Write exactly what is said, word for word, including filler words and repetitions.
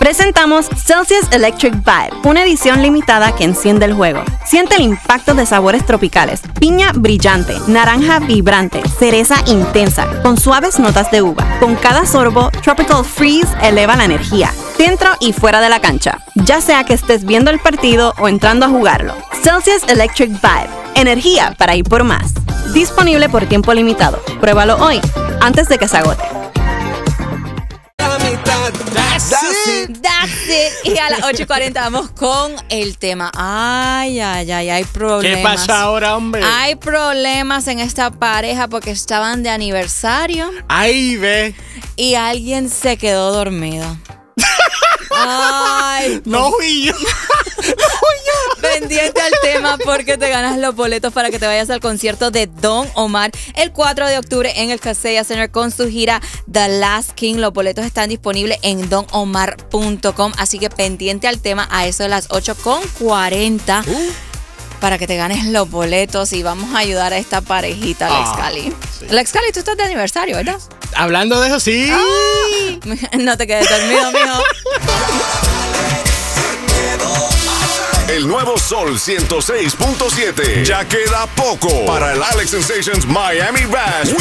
Presentamos Celsius Electric Vibe, una edición limitada que enciende el juego. Siente el impacto de sabores tropicales, piña brillante, naranja vibrante, cereza intensa, con suaves notas de uva. Con cada sorbo, Tropical Freeze eleva la energía, dentro y fuera de la cancha, ya sea que estés viendo el partido o entrando a jugarlo. Celsius Electric Vibe, energía para ir por más. Disponible por tiempo limitado. Pruébalo hoy, antes de que se agote. That's it. That's it. Y a las ocho y cuarenta vamos con el tema. Ay, ay, ay, hay problemas. ¿Qué pasa ahora, hombre? Hay problemas en esta pareja porque estaban de aniversario. Ahí ve. Y alguien se quedó dormido. Ay, no fui yo. No fui yo. Pendiente al tema porque te ganas los boletos para que te vayas al concierto de Don Omar el cuatro de octubre en el Kaseya Center con su gira The Last King. Los boletos están disponibles en don omar punto com, así que pendiente al tema a eso de las ocho con cuarenta uh. para que te ganes los boletos y vamos a ayudar a esta parejita, Alex ah, Cali. Sí. Alex Cali, tú estás de aniversario, ¿verdad? Hablando de eso, sí. Ay, no te quedes dormido, mijo. El nuevo Sol ciento seis punto siete. Ya queda poco para el Alex Sensations Miami Bash